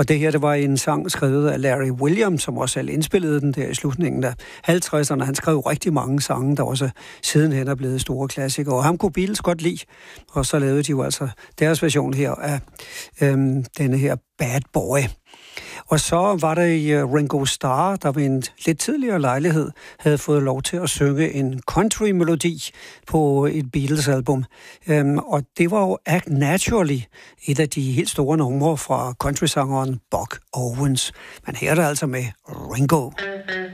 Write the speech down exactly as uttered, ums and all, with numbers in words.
Og det her, det var en sang skrevet af Larry Williams, som også selv indspillede den der i slutningen af halvtredserne. Han skrev rigtig mange sange, der også sidenhen er blevet store klassikere. Og ham kunne Beatles godt lide, og så lavede de jo altså deres version her af øhm, denne her Bad Boy. Og så var der i uh, Ringo Starr, der ved en lidt tidligere lejlighed havde fået lov til at synge en country-melodi på et Beatles-album. Um, og det var jo Act Naturally, et af de helt store numre fra countrysangeren Buck Owens. Men her er det altså med Ringo.